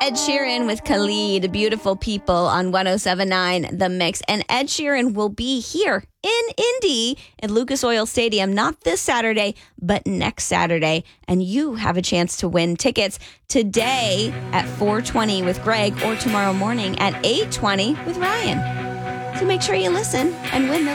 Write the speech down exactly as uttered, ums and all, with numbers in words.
Ed Sheeran with Khalid, Beautiful People on one oh seven point nine The Mix. And Ed Sheeran will be here in Indy at Lucas Oil Stadium, not this Saturday, but next Saturday. And you have a chance to win tickets today at four twenty with Greg or tomorrow morning at eight twenty with Ryan. So make sure you listen and win those